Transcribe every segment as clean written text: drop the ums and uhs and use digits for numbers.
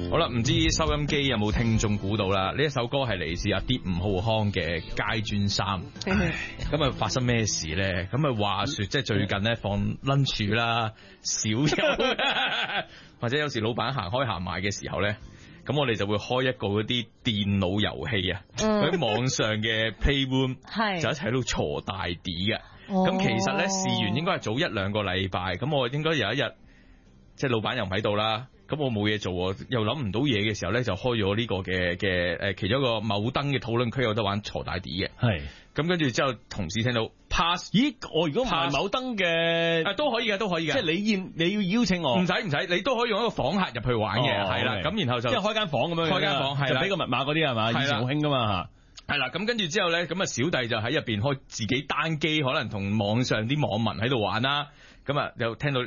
好啦，唔知收音機有冇聽眾估到啦？呢一首歌係嚟自阿 D 吳浩康嘅《街磚3》。咁啊發生咩事咧？咁啊話說即係最近咧放 lunch 啦，少有或者有時老闆行開行埋嘅時候咧，咁我哋就會開一個嗰啲電腦遊戲啊，嗰啲網上嘅 playroom， 就一齊喺度鋤大 D 嘅。咁其實咧事緣應該係早1-2個禮拜，咁我應該有一日即係老闆又唔喺度啦。咁我冇嘢做，又諗唔到嘢嘅時候咧，就開咗呢個嘅其中一個某燈嘅討論區有得玩鋤大 D 嘅。係。咁跟住之後，同事聽到 pass， 咦？我如果唔係某燈嘅，都可以嘅，都可以嘅。即係你要邀請我，唔使，你都可以用一個訪客入去玩嘅，係啦。咁然後就即係開間房咁樣，開間房係啦，就俾個密碼嗰啲係嘛？以前好興噶嘛嚇。係啦，咁跟住之後咧，咁啊小弟就喺入邊開自己單機，可能同網上啲網民喺度玩啦。咁啊又聽到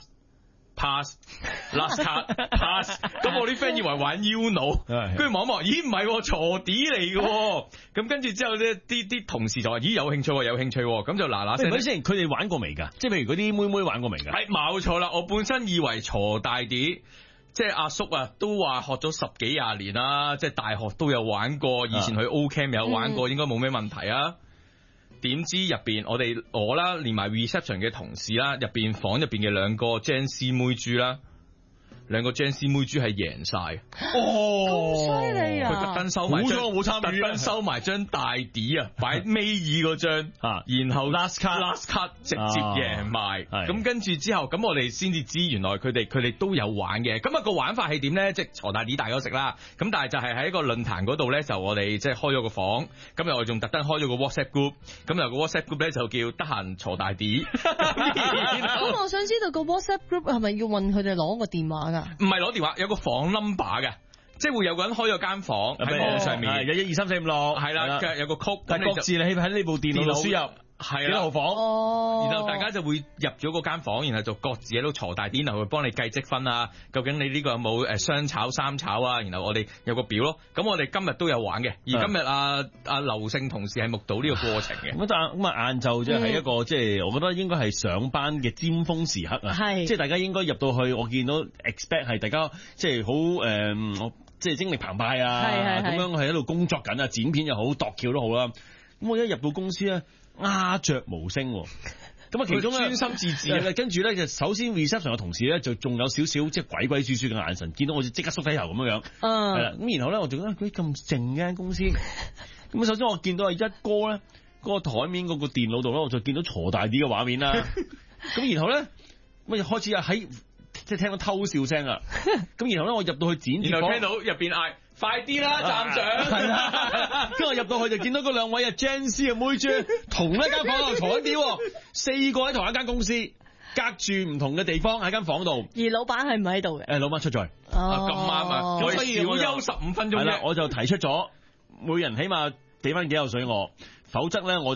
pass。last card pass， 咁我啲 friend 以為玩 Uno， 跟住望一望，咦唔係鋤 D 嚟嘅，咁跟住之後咧，啲同事就話，咦有興趣，咁就嗱聲。咪先，佢哋玩過未㗎？即係譬如嗰啲妹妹玩過未㗎？係冇錯啦，我本身以為鋤大 D， 即係阿叔啊，都話學咗10幾20年啦，即係大學都有玩過，以前去 O-Camp 有玩過，應該冇咩問題啊。點知入邊我啦，連埋 reception 嘅同事啦，房入邊嘅兩個 Gen C 妹豬啦。兩個 Gen C 妹豬係贏晒，咁犀利啊！佢特登收埋，冇參與，特登收埋張大 D 啊，擺尾二嗰張，然後 last card 直接贏埋，咁跟住之後，咁我哋先至知原來佢哋都有玩嘅。咁啊個玩法係點咧？即係鋤大 D 大家都食啦，咁但係就係喺一個論壇嗰度咧，就我哋即係開咗個房，咁我哋仲特登開咗個 WhatsApp group，咁有個 WhatsApp group 咧就叫得閒鋤大 D。 咁我想知道個 WhatsApp group 係咪要問佢哋攞個電話㗎？ 唔係攞電話，有個房 number 嘅，即係會有個人開咗間房喺網上面，有1 2 3 4 5 6，係啦，有個曲，但係各自你喺呢部電腦度輸入。係啦，號房，然後大家就會入咗嗰間房，然後就各自喺度鋤大 D，然後會幫你計積分啊。究竟你呢個有冇雙炒3炒啊？然後我哋有個表咯。咁我哋今日都有玩嘅，而今日阿劉勝同事係目睹呢個過程嘅。咁啊晏晝即係一個即係我覺得應該係上班嘅尖峰時刻啊。係，即係大家應該入到去，我見到 expect 係大家即係好即係精力澎湃啊，咁樣係喺度工作緊啊，剪片又好，度橋都好啦。咁我一入到公司咧，鴉雀無聲，咁啊其中咧專心致志嘅，跟住咧就首先 reception 嘅同事咧就仲有少少即係鬼鬼祟祟嘅眼神，見到我即刻縮低頭咁樣，係啦，咁然後咧我就覺得佢咁靜嘅間公司，咁首先我見到係一哥咧嗰個台面嗰個電腦度咧，我就見到鋤大 D 嘅畫面啦，咁然後咧咁就開始喺即係聽到偷笑聲啊，咁然後咧我入到去剪片房，然後聽到入邊嗌。快啲啦，站長！係啦，跟住我入到去就見到嗰兩位Gen C 嘅妹豬同一間房度鋤緊 D， 4個喺同一間公司，隔住唔同嘅地方喺間房度。而老闆係唔喺度嘅？老闆出咗去。咁啱啊！所以要休15分鐘啫。係啦，我就提出咗，每人起碼俾翻幾口水我，否則咧我。